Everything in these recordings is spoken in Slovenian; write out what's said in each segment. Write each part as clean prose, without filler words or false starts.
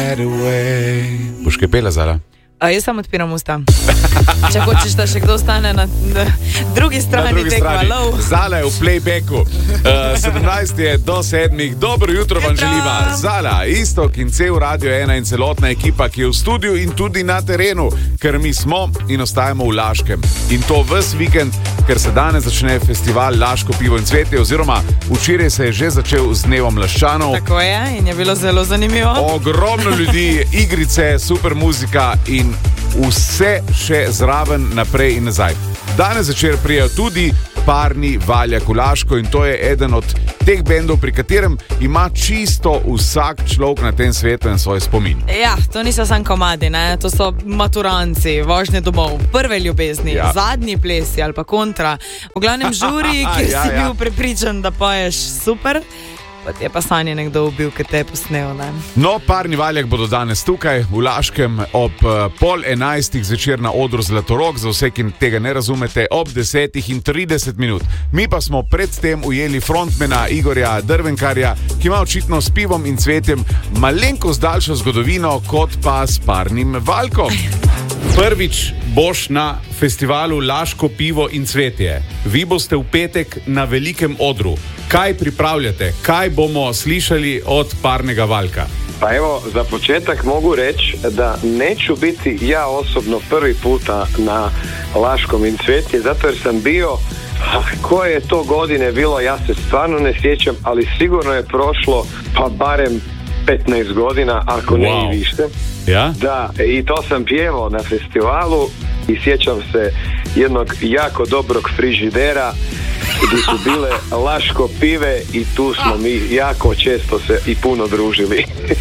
right away. Boš kaj pela, Zala? Jaz sam odpiram usta. Če hočeš, da še kdo stane na drugi strani tega valov. Zala je v playbacku. 17 je do 7. Dobro jutro vam želiva. Zala, Iztok in cel Radio 1 in celotna ekipa, ki je v studiu in tudi na terenu, ker mi smo in ostajamo v Laškem. In to ves vikend, ker se danes začne festival Laško pivo in cvetje, oziroma včeraj se je že začel z dnevom Laščanov. Tako je in je bilo zelo zanimivo. Ogromno ljudi, igrice, super muzika in vse še zraven, naprej in nazaj. Danes večer prijajo tudi Parni Valjak v Laško in to je eden od teh bendov, pri katerem ima čisto vsak človek na tem svetu en svoj spomin. Ja, to niso samo komadi, ne? To so maturanci, vožnje domov, prve ljubezni, zadnji plesi ali pa kontra. V glavnem žuri, kjer si bil prepričan, da poješ super, pa ti je pa sanje nekdo ubil, ki te je posnel, ne? No, Parni Valjak bodo danes tukaj v Laškem ob 10:30 zvečer na odru Zlatorog, za vse, ki tega ne razumete, ob 10:30. Mi pa smo predtem ujeli frontmana Igorja Drvenkarja, ki ima očitno s pivom in cvetjem malenkost daljšo zgodovino kot pa s Parnim Valjkom. Prvič boš na festivalu Laško pivo in cvetje. Vi boste v petek na velikem odru. Kaj pripravljate? Kaj bomo slišali od Parnega Valjka? Pa evo, za početak mogu reći da neću biti ja osobno prvi puta na Laškom in cvetje, zato jer sam bio, koje je to godine bilo, ja se stvarno ne sjećam, ali sigurno je prošlo pa barem 15 godina, ako ne i više. Ja? Da, i to sam pjevao na festivalu i sjećam se jednog jako dobrog frižidera gdje su bile Laško pive i tu smo mi jako često se i puno družili.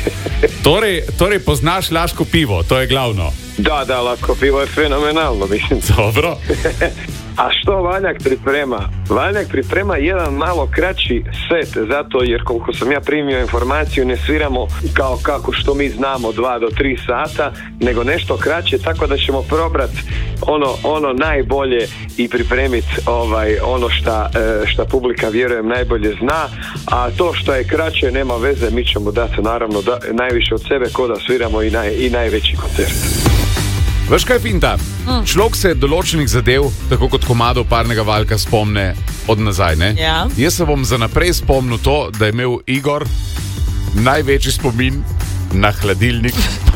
Torej poznaš Laško pivo, to je glavno. Da, Laško pivo je fenomenalno, mislim. Dobro. A što Valjak priprema? Valjak priprema jedan malo kraći set, zato jer koliko sam ja primio informaciju, ne sviramo kao kako što mi znamo 2 do 3 sata, nego nešto kraće, tako da ćemo probrati ono najbolje i pripremiti ono šta publika, vjerujem, najbolje zna, a to što je kraće nema veze, mi ćemo dati naravno najviše od sebe, ko da sviramo i najveći koncert. Veš kaj, Finta? Človek se določenih zadev, tako kot komadov Parnega Valjka, spomne od nazaj, ne? Ja. Jaz se bom za naprej spomnil to, da je imel Igor največji spomin na hladilnik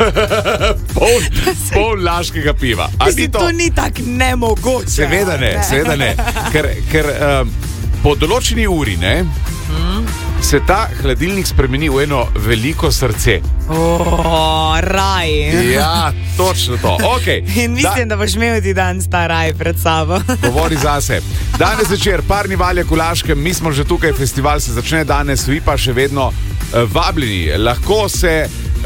poln laškega piva. Mislim, to ni tak nemogoče. Seveda ne. Ker po določeni uri, ne, se ta hladilnik spremeni v eno veliko srce. Raj. Ja, točno to. Okay. In mislim, da boš imel ti danes ta raj pred sabo. Govori zase. Danes večer, Parni Valjak v Laškem, mi smo že tukaj, festival se začne danes, vi pa še vedno vabljeni. Lahko se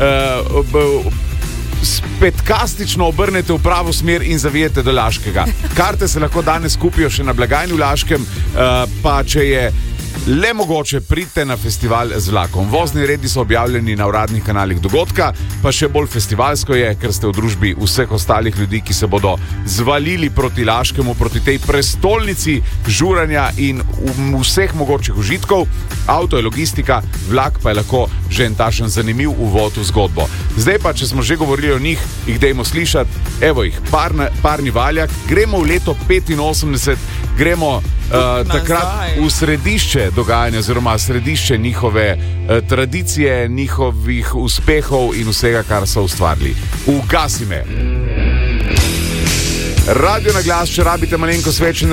spetkastično obrnete v pravo smer in zavijete do Laškega. Karte se lahko danes kupijo še na blagajni v Laškem, pa če je le mogoče, pridite na festival z vlakom. Vozni redi so objavljeni na uradnih kanalih dogodka, pa še bolj festivalsko je, ker ste v družbi vseh ostalih ljudi, ki se bodo zvalili proti Laškemu, proti tej prestolnici žuranja in vseh mogočih užitkov. Avto je logistika, vlak pa je lahko že en tašen zanimiv uvod v zgodbo. Zdaj pa, če smo že govorili o njih, jih dajmo slišati. Evo jih, Parni Valjak, gremo v leto 85, gremo takrat v središče dogajanja, oziroma središče njihove tradicije, njihovih uspehov in vsega, kar so ustvarili. Ugasi me. Radio na glas, če rabite malenko sveče